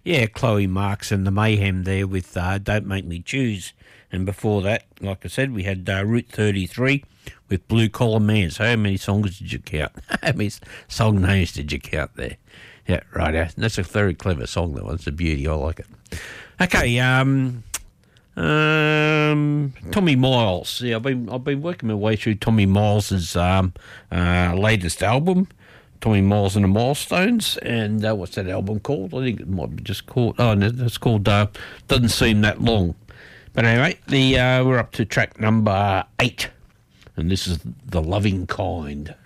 Yeah, Chloe Marks and the Mayhem there with Don't Make Me Choose. And before that, like I said, we had Route 33 with Blue Collar Man. So how many songs did you count? How many song names did you count there? Yeah, right. That's a very clever song, that one. It's a beauty. I like it. Okay, Tommy Miles. Yeah, I've been working my way through Tommy Miles's latest album, Tommy Miles and the Milestones, and what's that album called? I think it might be just called. Oh, no, it's called Doesn't Seem That Long. But anyway, we're up to track number 8, and this is The Loving Kind.